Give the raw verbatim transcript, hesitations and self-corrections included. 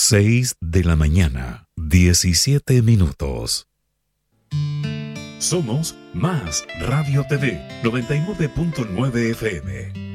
seis de la mañana, diecisiete minutos. Somos Más Radio T V, noventa y nueve punto nueve F M.